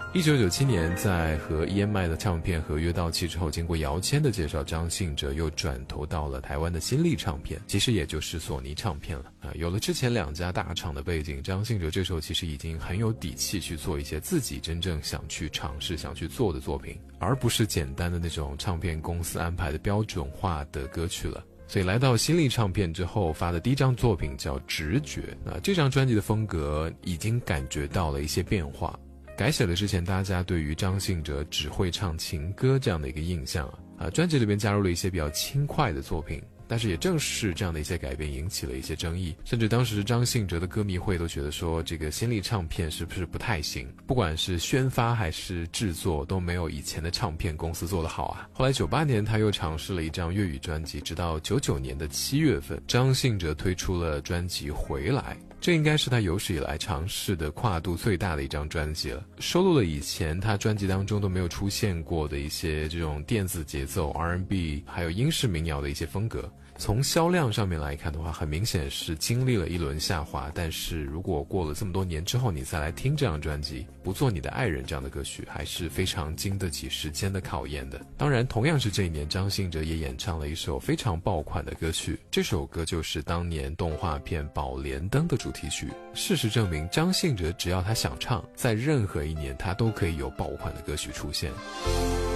1997年，在和 EMI 的唱片合约到期之后，经过姚谦的介绍，张信哲又转投到了台湾的新力唱片，其实也就是索尼唱片了有了之前2家大厂的背景，张信哲这时候其实已经很有底气去做一些自己真正想去尝试、想去做的作品，而不是简单的那种唱片公司安排的标准化的歌曲了。所以来到新力唱片之后发的第一张作品叫《直觉》，这张专辑的风格已经感觉到了一些变化，改写了之前大家对于张信哲只会唱情歌这样的一个印象专辑里边加入了一些比较轻快的作品，但是也正是这样的一些改变引起了一些争议，甚至当时张信哲的歌迷会都觉得说这个新力唱片是不是不太行，不管是宣发还是制作都没有以前的唱片公司做得好后来98年他又尝试了一张粤语专辑，直到99年的7月份，张信哲推出了专辑《回来》，这应该是他有史以来尝试的跨度最大的一张专辑了，收录了以前他专辑当中都没有出现过的一些这种电子节奏、R&B 还有英式民谣的一些风格。从销量上面来看的话，很明显是经历了一轮下滑，但是如果过了这么多年之后你再来听这张专辑，不做你的爱人这样的歌曲还是非常经得起时间的考验的。当然同样是这一年，张信哲也演唱了一首非常爆款的歌曲，这首歌就是当年动画片《宝莲灯》的主题曲。事实证明，张信哲只要他想唱，在任何一年他都可以有爆款的歌曲出现。